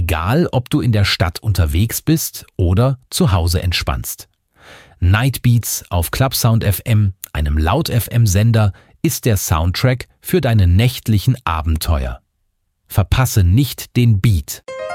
Egal, ob du in der Stadt unterwegs bist oder zu Hause entspannst. Nightbeats auf Clubsound FM, einem Laut-FM-Sender, ist der Soundtrack für deine nächtlichen Abenteuer. Verpasse nicht den Beat.